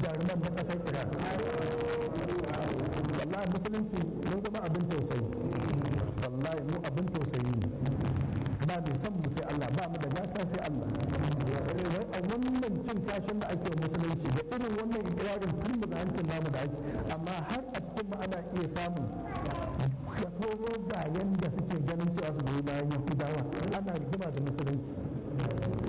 jaruman na ƙasar Iran. Wallahi musulunci mun zama abin tausayi, wallahi mu abin tausayi ne, ba mai son mu sai Allah, ba mu da gata sai Allah. A wannan cin kashin da ake musulunci da irin wannan ikirarin tun daga hancin namu da ake, amma har a cikin mu ana iya samun kaso ga yanda suke ganin cewa su goyi bayan Yahuda